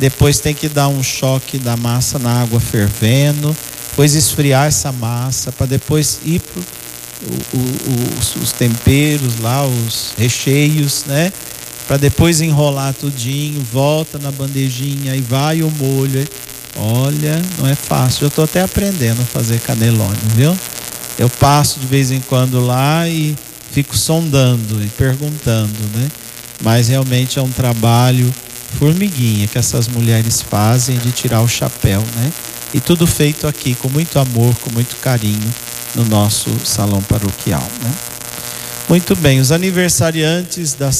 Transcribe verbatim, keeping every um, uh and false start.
depois tem que dar um choque da massa na água fervendo, depois esfriar essa massa para depois ir pro o, o, os, os temperos lá, os recheios, né? Para depois enrolar tudinho, volta na bandejinha e vai o molho. Olha, não é fácil. Eu estou até aprendendo a fazer canelone, viu? Eu passo de vez em quando lá e fico sondando e perguntando, né? Mas realmente é um trabalho formiguinha que essas mulheres fazem de tirar o chapéu, né? E tudo feito aqui com muito amor, com muito carinho no nosso salão paroquial, né? Muito bem, os aniversariantes das